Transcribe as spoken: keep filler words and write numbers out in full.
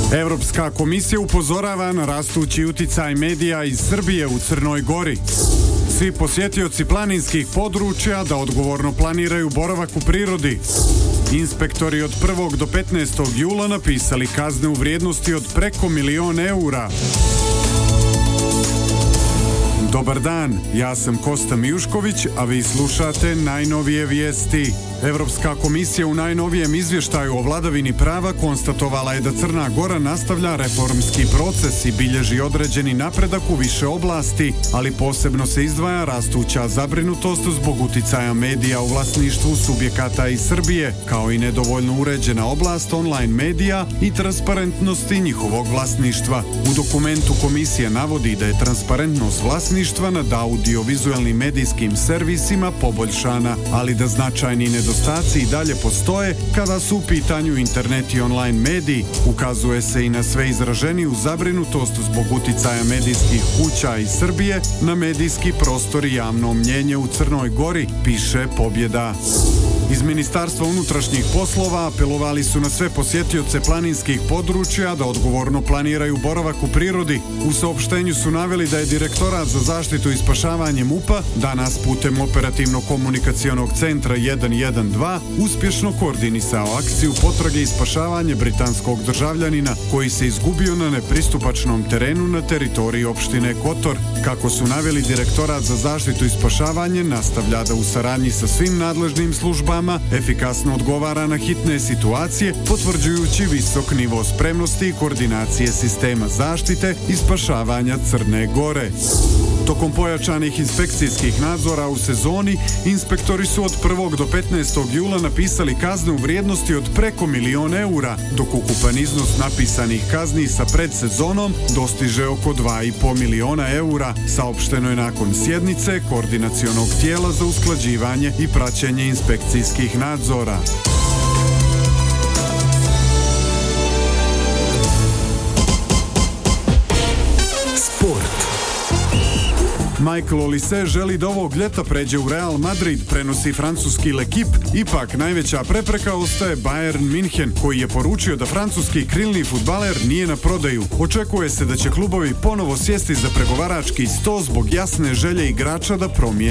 Evropska komisija upozorava na rastući uticaj medija iz Srbije u Crnoj Gori. Svi posjetioci planinskih područja da odgovorno planiraju boravak u prirodi. Inspektori od prvog do petnaestog jula napisali kazne u vrijednosti od preko milion eura. Dobar dan, ja sam Kosta Mijušković, a vi slušate najnovije vijesti. Evropska komisija u najnovijem izvještaju o vladavini prava konstatovala je da Crna Gora nastavlja reformski proces i bilježi određeni napredak u više oblasti, ali posebno se izdvaja rastuća zabrinutost zbog uticaja medija u vlasništvu subjekata iz Srbije, kao i nedovoljno uređena oblast online medija i transparentnosti njihovog vlasništva. U dokumentu komisija navodi da je transparentnost vlasništva nad audiovizualnim medijskim servisima poboljšana, ali da značajni nedostaci Nedostaci i dalje postoje kada su u pitanju internet i online mediji. Ukazuje se i na sve izraženiju zabrinutost zbog uticaja medijskih kuća iz Srbije na medijski prostor i javno mnjenje u Crnoj Gori, piše Pobjeda. Iz Ministarstva unutrašnjih poslova apelovali su na sve posjetioce planinskih područja da odgovorno planiraju boravak u prirodi. U saopštenju su naveli da je Direktorat za zaštitu i spašavanje MUP-a danas putem operativno-komunikacionog centra jedan jedan dva uspješno koordinisao akciju potrage i spašavanje britanskog državljanina koji se izgubio na nepristupačnom terenu na teritoriji opštine Kotor. Kako su naveli, Direktorat za zaštitu i spašavanje nastavlja da u saradnji sa svim nadležnim službama efikasno odgovara na hitne situacije, potvrđujući visok nivo spremnosti i koordinacije sistema zaštite i spašavanja Crne Gore. Tokom pojačanih inspekcijskih nadzora u sezoni, inspektori su od prvog do petnaestog jula napisali kazne u vrijednosti od preko milion eura, dok ukupan iznos napisanih kazni sa predsezonom dostiže oko dva i po miliona eura, saopšteno je nakon sjednice koordinacionog tijela za usklađivanje i praćenje inspekcijskih nadzora. Michael Olise želi da ovog ljeta pređe u Real Madrid, prenosi francuski L'Equipe. Ipak, najveća prepreka ostaje Bayern München, koji je poručio da francuski krilni fudbaler nije na prodaju. Očekuje se da će klubovi ponovo sjesti za pregovarački sto zbog jasne želje igrača da promijene